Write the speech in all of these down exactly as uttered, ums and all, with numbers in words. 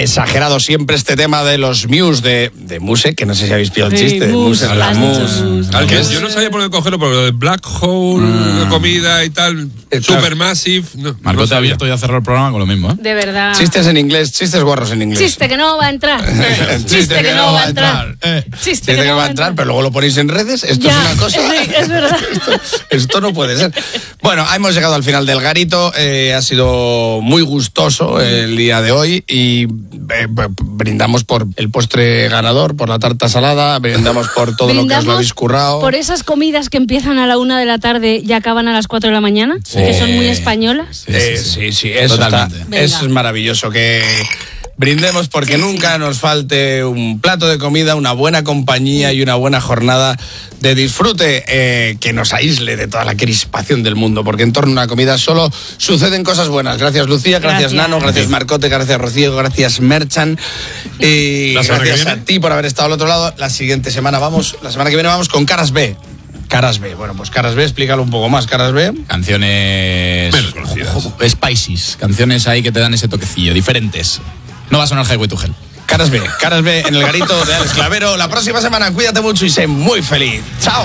exagerado siempre este tema de los Muse, de, de Muse, que no sé si habéis pillado el Sí, chiste, de Muse, Muse, la Muse. Muse. Que yo no sabía por qué cogerlo, pero lo de Black Hole, Mm. comida y tal, Eh, Supermassive. No, Marco no te ha sabía. abierto y ha cerrado el programa con lo mismo, ¿eh? De verdad. Chistes en inglés, chistes guarros en inglés. Chiste que no va a entrar. Chiste que no va a entrar. Eh, Chiste Chiste que no va a entrar, pero luego lo ponéis en redes. Esto Ya, es una cosa. sí, es verdad. Esto no puede ser. Bueno, hemos llegado al final del garito. Eh, ha sido muy gustoso el día de hoy y eh, brindamos por el postre ganador, por la tarta salada, brindamos por todo lo que os lo Brindamos habéis currado. por esas comidas que empiezan a la una de la tarde y acaban a las cuatro de la mañana, que son muy españolas. Eh, sí, sí, eso, Totalmente. está- Venga. eso es maravilloso. Que brindemos porque Sí, nunca sí. nos falte un plato de comida, una buena compañía y una buena jornada de disfrute eh, que nos aísle de toda la crispación del mundo, porque en torno a una comida solo suceden cosas buenas. Gracias Lucía, gracias, Gracias. Nano, gracias Marcote, gracias Rocío, gracias Merchan y La semana que gracias a viene. ti por haber estado al otro lado. La siguiente semana vamos, la semana que viene vamos con Caras B. Caras B, bueno, pues Caras B, explícalo un poco más, Caras B. Canciones... Menos conocidas. Spices. Canciones ahí que te dan ese toquecillo, diferentes. No va a sonar Highway to Hell. Caras B, Caras B en el garito de Alex Clavero. La próxima semana, cuídate mucho y sé muy feliz. ¡Chao!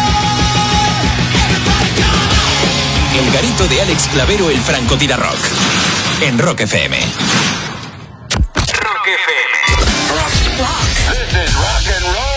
El garito de Alex Clavero, el Francotira Rock. En Rock F M. Rock F M. This is rock and roll.